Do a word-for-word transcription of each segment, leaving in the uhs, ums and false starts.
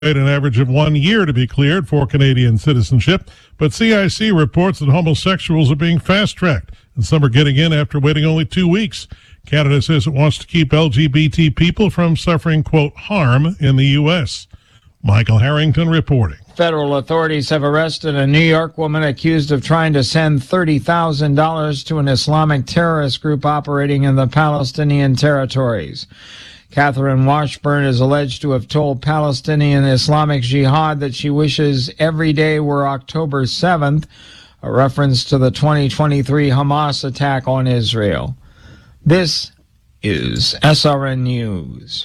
an average of one year to be cleared for Canadian citizenship, but C I C reports that homosexuals are being fast-tracked, and some are getting in after waiting only two weeks. Canada says it wants to keep L G B T people from suffering, quote, harm in the U S. Michael Harrington reporting. Federal authorities have arrested a New York woman accused of trying to send thirty thousand dollars to an Islamic terrorist group operating in the Palestinian territories. Catherine Washburn is alleged to have told Palestinian Islamic Jihad that she wishes every day were October seventh, a reference to the twenty twenty-three Hamas attack on Israel. This is S R N News.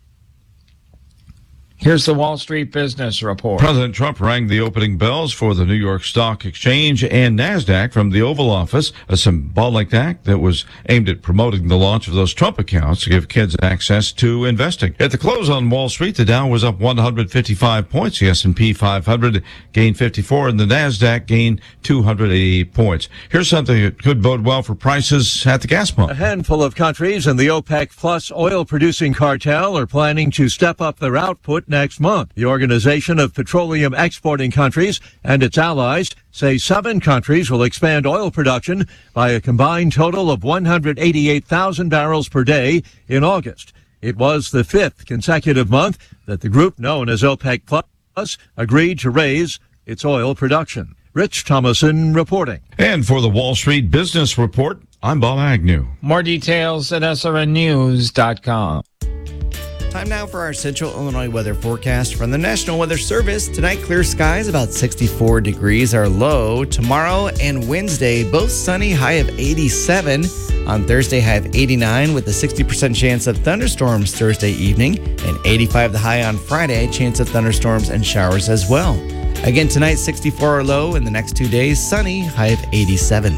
Here's the Wall Street Business Report. President Trump rang the opening bells for the New York Stock Exchange and NASDAQ from the Oval Office, a symbolic act that was aimed at promoting the launch of those Trump accounts to give kids access to investing. At the close on Wall Street, the Dow was up one hundred fifty-five points. The S and P five hundred gained fifty-four, and the NASDAQ gained two hundred eighty-eight points. Here's something that could bode well for prices at the gas pump. A handful of countries in the OPEC Plus oil-producing cartel are planning to step up their output next month. The Organization of Petroleum Exporting Countries and its allies say seven countries will expand oil production by a combined total of one hundred eighty-eight thousand barrels per day in August. It was the fifth consecutive month that the group known as OPEC Plus agreed to raise its oil production. Rich Thomason reporting. And for the Wall Street Business Report, I'm Bob Agnew. More details at S R N news dot com. Time now for our Central Illinois weather forecast from the National Weather Service. Tonight, clear skies, about sixty-four degrees are low. Tomorrow and Wednesday, both sunny, high of eighty-seven. On Thursday, high of eighty-nine with a sixty percent chance of thunderstorms Thursday evening. And eighty-five the high on Friday, chance of thunderstorms and showers as well. Again, tonight, sixty-four are low. In the next two days, sunny, high of eighty-seven.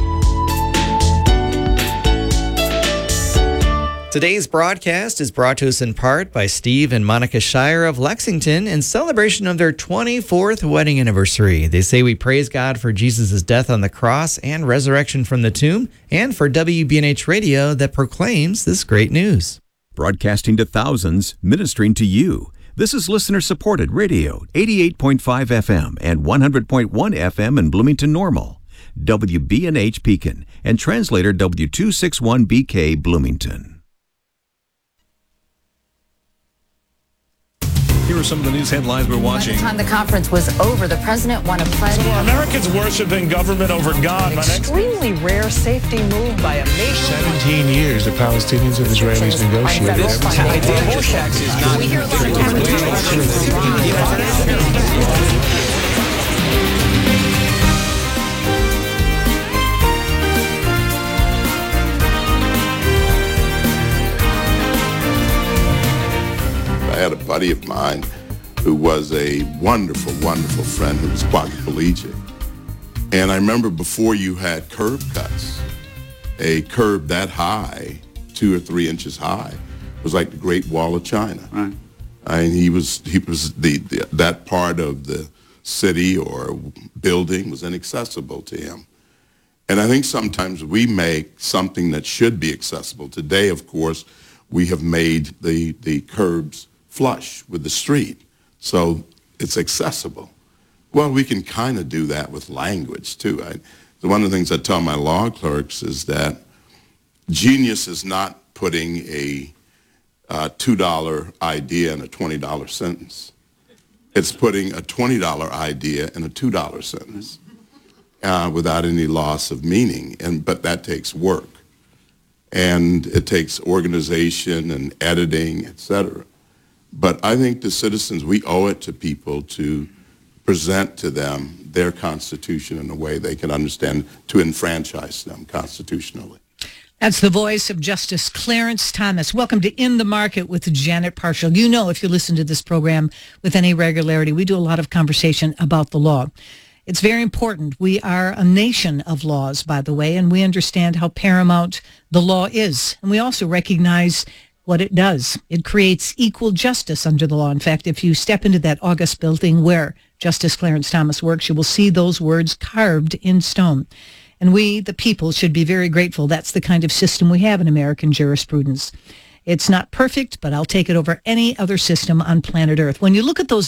Today's broadcast is brought to us in part by Steve and Monica Shire of Lexington in celebration of their twenty-fourth wedding anniversary. They say we praise God for Jesus' death on the cross and resurrection from the tomb, and for W B N H Radio that proclaims this great news. Broadcasting to thousands, ministering to you. This is listener-supported radio, eighty-eight point five F M and one hundred point one F M in Bloomington Normal, W B N H Pekin, and translator W two sixty-one B K Bloomington. Here are some of the news headlines we're watching. By the time the conference was over, the president won a pledge. So Americans worshiping government over God. Extremely rare safety move by a nation. seventeen years the Palestinians and Israelis negotiated. This idea of tax is not... We hear a lot of I had a buddy of mine who was a wonderful, wonderful friend who was quadriplegic. And I remember before you had curb cuts, a curb that high, two or three inches high, was like the Great Wall of China. Right. I mean, he was, he was the, the that part of the city or building was inaccessible to him. And I think sometimes we make something that should be accessible. Today, of course, we have made the, the curbs flush with the street, so it's accessible. Well, we can kind of do that with language, too. I, one of the things I tell my law clerks is that genius is not putting a uh, two dollar idea in a twenty dollar sentence. It's putting a twenty dollar idea in a two dollar sentence uh, without any loss of meaning, and but that takes work. And it takes organization and editing, et cetera. But I think the citizens, we owe it to people to present to them their Constitution in a way they can understand, to enfranchise them constitutionally. That's the voice of Justice Clarence Thomas. Welcome to In the Market with Janet Parshall. You know, if you listen to this program with any regularity, we do a lot of conversation about the law. It's very important. We are a nation of laws, by the way, and we understand how paramount the law is. And we also recognize what it does. It creates equal justice under the law. In fact, if you step into that August building where Justice Clarence Thomas works, you will see those words carved in stone. And we, the people, should be very grateful. That's the kind of system we have in American jurisprudence. It's not perfect, but I'll take it over any other system on planet Earth. When you look at those